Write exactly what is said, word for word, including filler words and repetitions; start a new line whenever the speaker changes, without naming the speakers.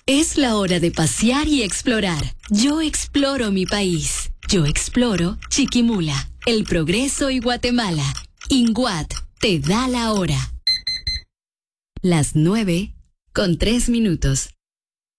Es la hora de pasear y explorar. Yo exploro mi país. Yo exploro Chiquimula, El Progreso y Guatemala. INGUAT te da la hora. Las nueve con tres minutos.